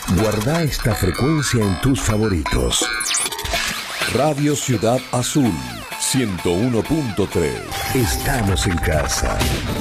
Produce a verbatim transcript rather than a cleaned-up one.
Guarda esta frecuencia en tus favoritos. Radio Ciudad Azul, ciento uno punto tres. Estamos en casa.